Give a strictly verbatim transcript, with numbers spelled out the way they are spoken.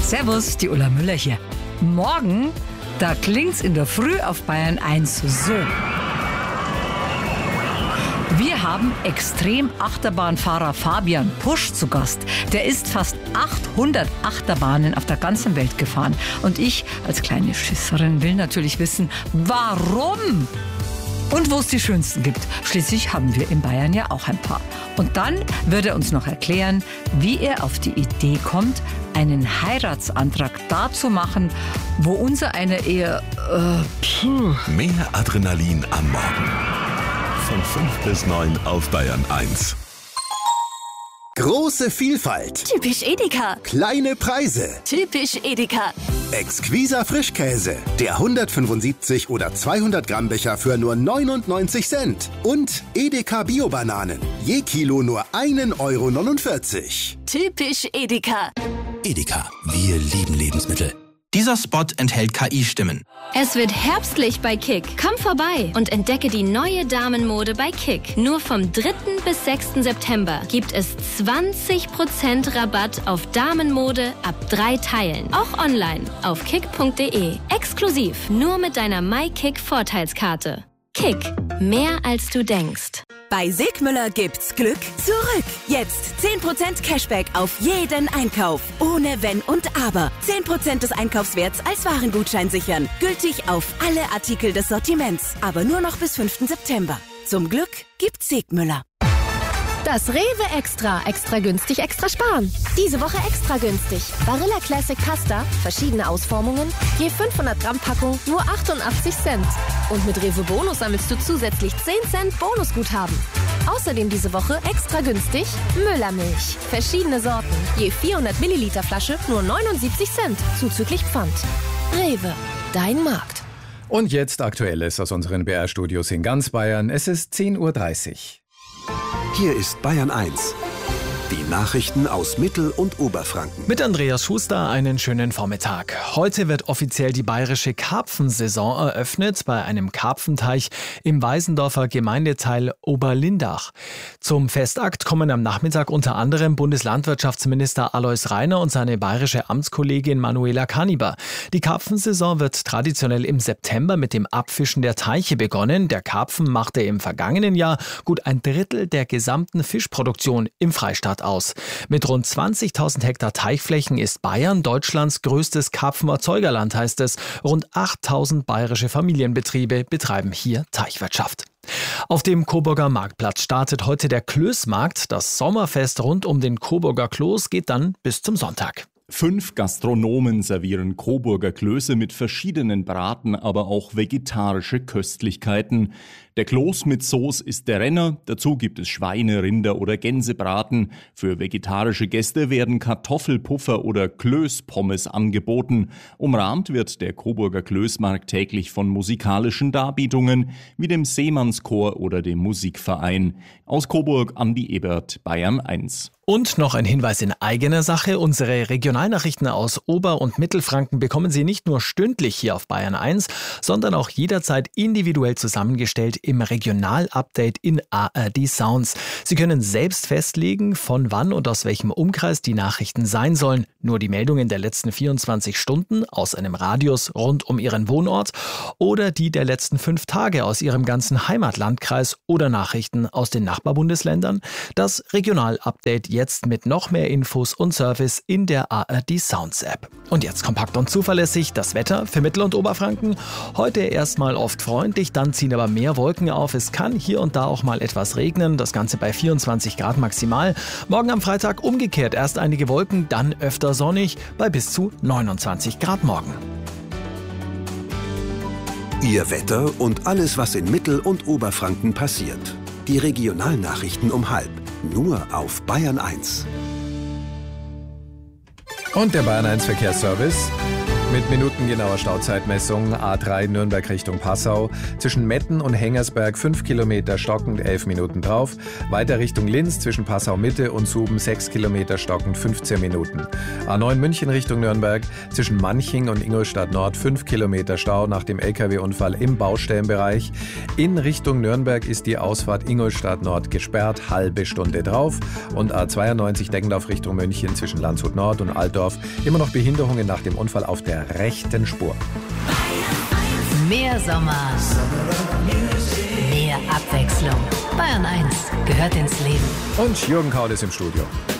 Servus, die Ulla Müller hier. Morgen, da klingt's in der Früh auf Bayern eins so. Wir haben Extrem-Achterbahnfahrer Fabian Pusch zu Gast. Der ist fast achthundert Achterbahnen auf der ganzen Welt gefahren. Und ich als kleine Schisserin will natürlich wissen, warum? Und wo es die schönsten gibt. Schließlich haben wir in Bayern ja auch ein paar. Und dann wird er uns noch erklären, wie er auf die Idee kommt, einen Heiratsantrag da zu machen, wo unser einer eher... Äh, Mehr Adrenalin am Morgen. Von fünf bis neun auf Bayern eins. Große Vielfalt. Typisch Edeka. Kleine Preise. Typisch Edeka. Exquiser Frischkäse. Der hundertfünfundsiebzig oder zweihundert Gramm Becher für nur neunundneunzig Cent. Und Edeka Bio-Bananen. Je Kilo nur ein Euro neunundvierzig. Typisch Edeka. Edeka, wir lieben Lebensmittel. Dieser Spot enthält K I-Stimmen. Es wird herbstlich bei Kick. Komm vorbei und entdecke die neue Damenmode bei Kick. Nur vom dritten bis sechsten September gibt es zwanzig Prozent Rabatt auf Damenmode ab drei Teilen. Auch online auf kick punkt de. Exklusiv nur mit deiner MyKick-Vorteilskarte. Kick. Mehr als du denkst. Bei Sigmüller gibt's Glück zurück. Jetzt zehn Prozent Cashback auf jeden Einkauf. Ohne Wenn und Aber. zehn Prozent des Einkaufswerts als Warengutschein sichern. Gültig auf alle Artikel des Sortiments. Aber nur noch bis fünften September. Zum Glück gibt's Sigmüller. Das Rewe Extra. Extra günstig, extra sparen. Diese Woche extra günstig. Barilla Classic Pasta, verschiedene Ausformungen, je fünfhundert Gramm Packung, nur achtundachtzig Cent. Und mit Rewe Bonus sammelst du zusätzlich zehn Cent Bonusguthaben. Außerdem diese Woche extra günstig Müllermilch. Verschiedene Sorten, je vierhundert Milliliter Flasche, nur neunundsiebzig Cent, zuzüglich Pfand. Rewe, dein Markt. Und jetzt Aktuelles aus unseren B R-Studios in ganz Bayern. Es ist zehn Uhr dreißig. Hier ist Bayern eins. Die Nachrichten aus Mittel- und Oberfranken. Mit Andreas Schuster einen schönen Vormittag. Heute wird offiziell die bayerische Karpfensaison eröffnet bei einem Karpfenteich im Weisendorfer Gemeindeteil Oberlindach. Zum Festakt kommen am Nachmittag unter anderem Bundeslandwirtschaftsminister Alois Rainer und seine bayerische Amtskollegin Manuela Kaniber. Die Karpfensaison wird traditionell im September mit dem Abfischen der Teiche begonnen. Der Karpfen machte im vergangenen Jahr gut ein Drittel der gesamten Fischproduktion im Freistaat aus. Mit rund zwanzigtausend Hektar Teichflächen ist Bayern Deutschlands größtes Karpfenerzeugerland, heißt es. Rund achttausend bayerische Familienbetriebe betreiben hier Teichwirtschaft. Auf dem Coburger Marktplatz startet heute der Klößmarkt. Das Sommerfest rund um den Coburger Kloß geht dann bis zum Sonntag. Fünf Gastronomen servieren Coburger Klöße mit verschiedenen Braten, aber auch vegetarische Köstlichkeiten. Der Kloß mit Sauce ist der Renner, dazu gibt es Schweine-, Rinder- oder Gänsebraten. Für vegetarische Gäste werden Kartoffelpuffer oder Klößpommes angeboten. Umrahmt wird der Coburger Klößmarkt täglich von musikalischen Darbietungen wie dem Seemannschor oder dem Musikverein. Aus Coburg Andi Ebert, Bayern eins. Und noch ein Hinweis in eigener Sache. Unsere Regionalnachrichten aus Ober- und Mittelfranken bekommen Sie nicht nur stündlich hier auf Bayern eins, sondern auch jederzeit individuell zusammengestellt im Regional-Update in A R D Sounds. Sie können selbst festlegen, von wann und aus welchem Umkreis die Nachrichten sein sollen. Nur die Meldungen der letzten vierundzwanzig Stunden aus einem Radius rund um Ihren Wohnort oder die der letzten fünf Tage aus Ihrem ganzen Heimatlandkreis oder Nachrichten aus den Nachbarbundesländern. Das Regional-Update jetzt mit noch mehr Infos und Service in der A R D Sounds App. Und jetzt kompakt und zuverlässig das Wetter für Mittel- und Oberfranken. Heute erstmal oft freundlich, dann ziehen aber mehr Wolken auf. Es kann hier und da auch mal etwas regnen. Das Ganze bei vierundzwanzig Grad maximal. Morgen am Freitag umgekehrt. Erst einige Wolken, dann öfter sonnig bei bis zu neunundzwanzig Grad morgen. Ihr Wetter und alles, was in Mittel- und Oberfranken passiert. Die Regionalnachrichten um halb. Nur auf Bayern eins. Und der Bayern eins Verkehrsservice. Mit minutengenauer Stauzeitmessung A drei Nürnberg Richtung Passau. Zwischen Metten und Hengersberg fünf Kilometer stockend, elf Minuten drauf. Weiter Richtung Linz zwischen Passau Mitte und Suben sechs Kilometer stockend, fünfzehn Minuten. A neun München Richtung Nürnberg, zwischen Manching und Ingolstadt Nord fünf Kilometer Stau nach dem L K W-Unfall im Baustellenbereich. In Richtung Nürnberg ist die Ausfahrt Ingolstadt Nord gesperrt, halbe Stunde drauf. Und A zweiundneunzig Deggendorf Richtung München zwischen Landshut Nord und Altdorf immer noch Behinderungen nach dem Unfall auf der rechten Spur. Mehr Sommer, mehr Abwechslung. Bayern eins gehört ins Leben. Und Jürgen Kaul ist im Studio.